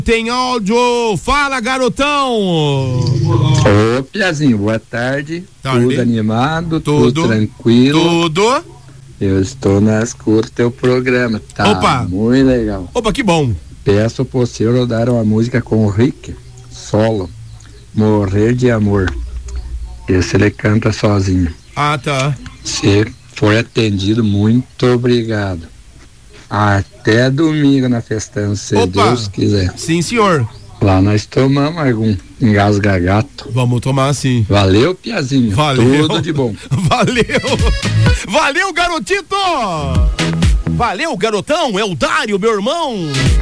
Tem áudio, fala garotão. Ô Piazinho, boa tarde. Tudo animado, tudo tranquilo. Tudo. Eu estou na escuta do teu programa, tá? Opa. Muito legal. Opa, que bom. Peço pro senhor rodar uma música com o Rick, solo, Morrer de Amor. Esse ele canta sozinho. Ah, tá. Se foi atendido, muito obrigado. Até domingo na festança, se Deus quiser. Sim, senhor. Lá nós tomamos algum engasgagato. Vamos tomar sim. Valeu, Piazinho. Valeu. Tudo de bom. Valeu, garotito. Valeu, garotão. É o Dário, meu irmão.